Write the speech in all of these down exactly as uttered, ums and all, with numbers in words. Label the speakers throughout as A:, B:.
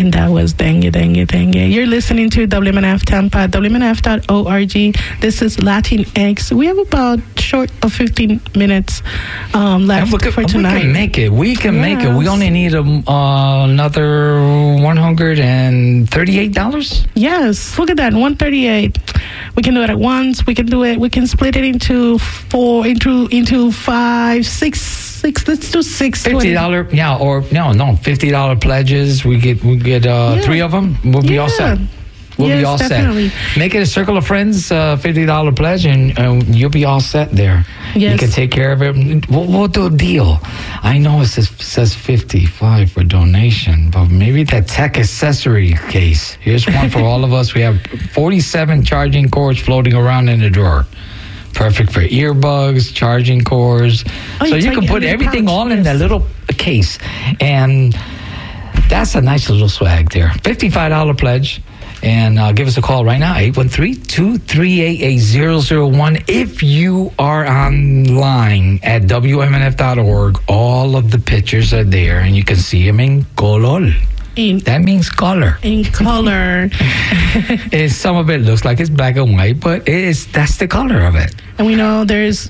A: And that was Dengue, Dengue, Dengue. You're listening to W M N F Tampa, W M N F dot org. This is Latinx. We have about short of fifteen minutes um, left
B: can,
A: for tonight.
B: We can make it. We can
A: yes.
B: make it. We only need a, uh, another one hundred thirty-eight dollars.
A: Yes, look at that, one hundred thirty-eight dollars. We can do it at once. We can do it. We can split it into four, into into five, six, six. Let's do six.
B: Fifty dollar, yeah, or no, no, fifty dollar pledges. We get, we get uh,
A: yeah.
B: three of them. We'll be
A: yeah.
B: all set. We'll
A: yes,
B: be all
A: definitely.
B: set. Make it a circle of friends, uh, fifty dollar pledge, and uh, you'll be all set there.
A: Yes.
B: You can take care of it. We'll, we'll do a deal. I know it says, says fifty-five for donation, but maybe that tech accessory case. Here's one for all of us. We have forty-seven charging cords floating around in the drawer. Perfect for earbuds, charging cords.
A: Oh,
B: so you
A: like
B: can put everything
A: pouch,
B: all
A: yes.
B: in that little case. And that's a nice little swag there. fifty-five dollar pledge. And uh, give us a call right now, eight one three, two three eight, eight zero zero one. If you are online at W M N F dot org, all of the pictures are there, and you can see them in color.
A: In,
B: that means color.
A: In color.
B: And some of it looks like it's black and white, but it is that's the color of it.
A: And we know there's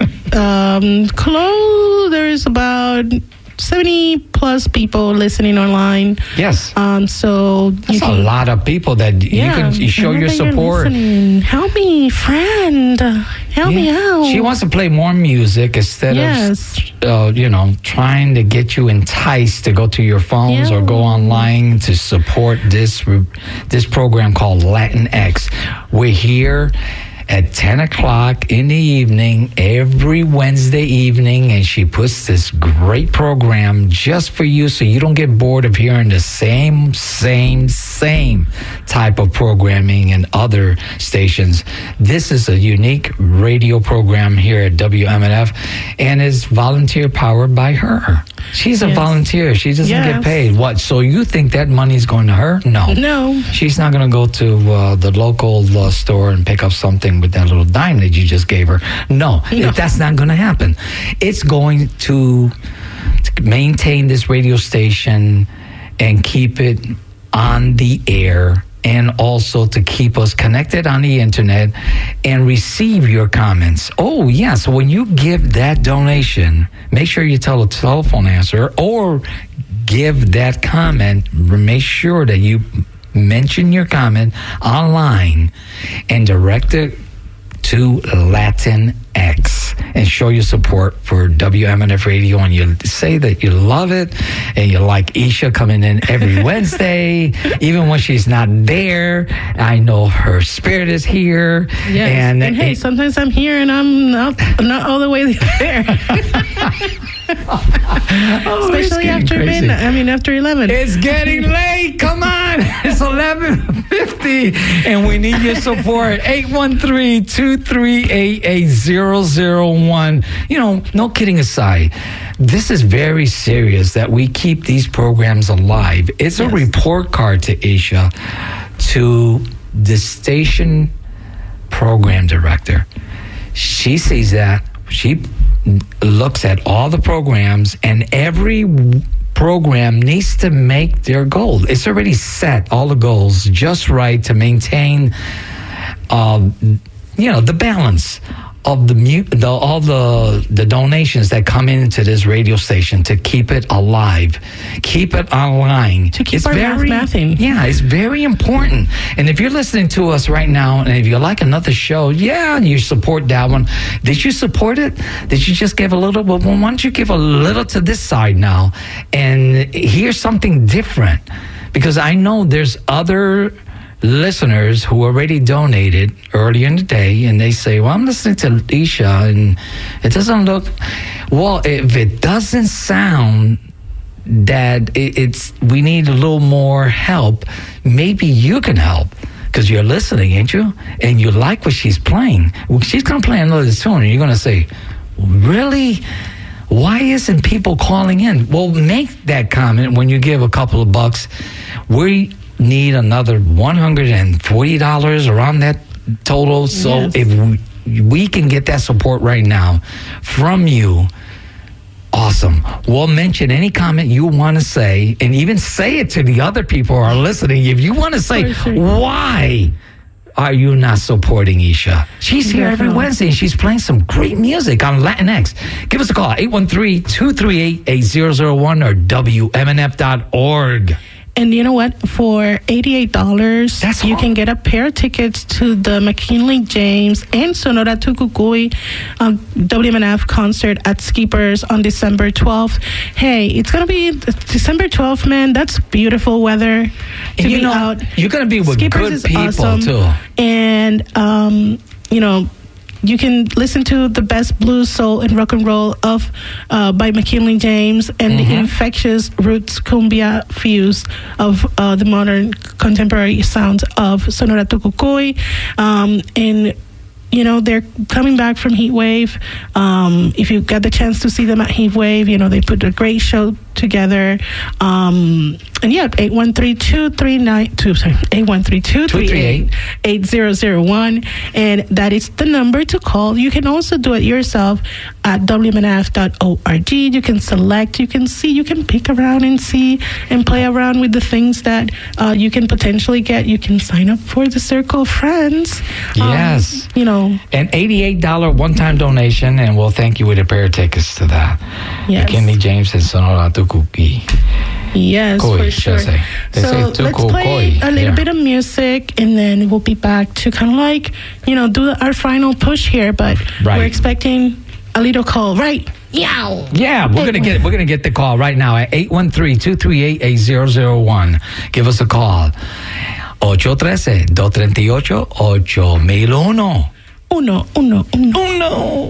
A: um, close, there's about seventy plus people listening online.
B: Yes.
A: Um. So
B: that's
A: you can,
B: a lot of people that
A: yeah,
B: you can you show your support.
A: Help me, friend. Help
B: yeah.
A: me out.
B: She wants to play more music instead
A: yes.
B: of, uh, you know, trying to get you enticed to go to your phones yeah. or go online to support this this program called Latinx. We're here at ten o'clock in the evening, every Wednesday evening, and she puts this great program just for you so you don't get bored of hearing the same, same, same type of programming in other stations. This is a unique radio program here at W M N F and is volunteer powered by her. She's a yes. volunteer. She doesn't yes. get paid. What? So you think that money's going to her? No.
A: No.
B: She's not going to go to uh, the local uh, store and pick up something with that little dime that you just gave her. No, no. That's not going to happen. It's going to, to maintain this radio station and keep it on the air, and also to keep us connected on the internet and receive your comments. Oh, yeah. So when you give that donation, make sure you tell a telephone answer or give that comment. Make sure that you mention your comment online and direct it to Latinx and show your support for W M N F Radio, and you say that you love it and you like Isha coming in every Wednesday, even when she's not there. I know her spirit is here.
A: Yes. And, and hey, it, sometimes I'm here and I'm not, not all the way there.
B: oh,
A: Especially after
B: crazy.
A: midnight. I mean, after eleven.
B: It's getting late. Come on. It's eleven fifty and we need your support. eight one three, two three eight, eight zero zero one. You know, no kidding aside, this is very serious that we keep these programs alive. It's yes. a report card to Isha, to the station program director. She sees that. She looks at all the programs, and every program needs to make their goal. It's already set, all the goals, just right to maintain, uh, you know, the balance of the, mu- the all the the donations that come into this radio station to keep it alive, keep it online.
A: To keep
B: it's
A: our
B: very,
A: math mathing.
B: Yeah, it's very important. And if you're listening to us right now, and if you like another show, yeah, and you support that one, did you support it? Did you just give a little? Well, why don't you give a little to this side now and hear something different? Because I know there's other listeners who already donated earlier in the day, and they say, well, I'm listening to Isha and it doesn't look, well, if it doesn't sound that it, it's, we need a little more help, maybe you can help, because you're listening, ain't you? And you like what she's playing. Well, she's going to play another tune, and you're going to say, really? Why isn't people calling in? Well, make that comment when you give a couple of bucks. We need another one hundred forty dollars around that total. So
A: yes.
B: if we, we can get that support right now from you, Awesome. We'll mention any comment you want to say, and even say it to the other people who are listening. If you want to say,
A: sure.
B: why are you not supporting Isha? She's here every
A: Definitely.
B: Wednesday, and she's playing some great music on Latinx. Give us a call, eight one three, two three eight, eight zero zero one or W M N F dot org.
A: And you know what? For eighty-eight dollars,
B: That's
A: you
B: all.
A: can get a pair of tickets to the McKinley James and Sonora Tucucuy uh, W M N F concert at Skippers on December twelfth. Hey, it's going to be December twelfth, man. That's beautiful weather to
B: And you
A: be
B: know,
A: out.
B: you're going to be with
A: Skippers
B: good
A: is
B: people,
A: awesome.
B: too.
A: And, um, you know, you can listen to the best blues, soul, and rock and roll of uh, by McKinley James and
B: Mm-hmm.
A: the infectious roots cumbia fuse of uh, the modern contemporary sounds of Sonora Tucucuy. Um, and you know, they're coming back from Heat Wave. Um, if you got the chance to see them at Heat Wave, you know, they put a great show together. Um, and yeah, eight one three, two three nine, two, sorry, eight one three, two three eight, eight zero zero one. And that is the number to call. You can also do it yourself at W M N F dot org. You can select, you can see, you can pick around and see and play around with the things that uh, you can potentially get. You can sign up for the Circle of Friends. Um,
B: Yes.
A: you know,
B: An eighty-eight dollars one-time donation, and we'll thank you with a pair of tickets to that.
A: Yes.
B: McKinley James and Sonora Tucucuy.
A: yes,
B: Koi,
A: for
B: should I
A: sure.
B: say. They
A: So
B: say
A: let's
B: tuku
A: play
B: koi.
A: a little
B: Yeah.
A: bit of music, and then we'll be back to kind of like, you know, do our final push here. But
B: Right.
A: we're expecting a little call, right? Yow.
B: Yeah, we're gonna get we're gonna get the call right now at eight one three, two three eight, eight zero zero one. Give us a call. eight one three, two three ocho, ocho mil uno.
A: Uno, uno, uno.
B: Uno.